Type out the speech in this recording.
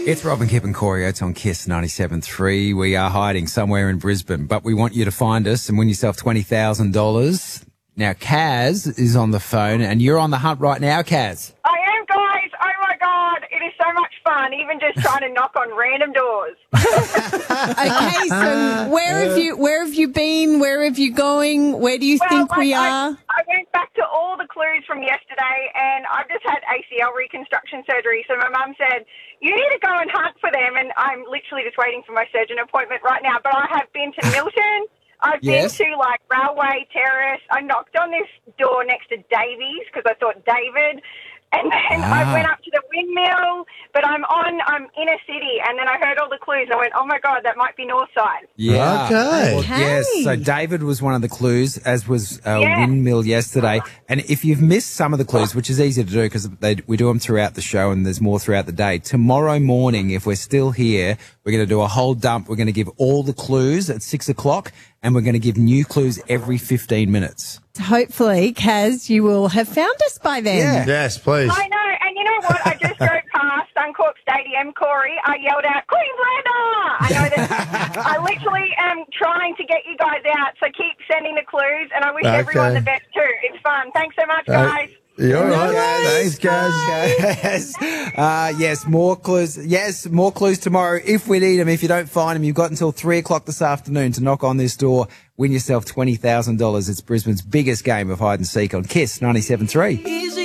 It's Robin, Kip and Corey Oates on KISS 97.3. We are hiding somewhere in Brisbane, but we want you to find us and win yourself $20,000. Now, Kaz is on the phone, and you're on the hunt right now, Kaz. I am, guys. Oh, my God. It is so much fun, even just trying to knock on random doors. Okay, so where have you been? Where have you going? Where do you think we are? I went back to all the clues from yesterday, and I've just had ACL reconstruction surgery. So my mum said, you need to go and hunt for them. And I'm literally just waiting for my surgeon appointment right now. But I have been to Milton. I've been to, Railway Terrace. I knocked on this door next to Davies because I thought David. And then I went up to the windmill, but I'm inner city, and then I heard all the clues. I went, oh, my God, that might be Northside. Yeah. Okay. Well, yes, so David was one of the clues, as was Windmill yesterday. And if you've missed some of the clues, which is easy to do because we do them throughout the show and there's more throughout the day, tomorrow morning, if we're still here, we're going to do a whole dump. We're going to give all the clues at 6 o'clock, and we're going to give new clues every 15 minutes. Hopefully, Kaz, you will have found us by then. Yeah. Yes, please. I know, and you know what? I just drove past Suncorp Stadium, Corey. I yelled out, Queenslander! I know that I literally am trying to get you guys out, so keep sending the clues, and I wish everyone the best too. It's fun. Thanks so much, guys. You're right. Thanks, guys. Yes, more clues. Yes, more clues tomorrow if we need them. If you don't find them, you've got until 3 o'clock this afternoon to knock on this door. Win yourself $20,000. It's Brisbane's biggest game of hide and seek on KISS 97.3.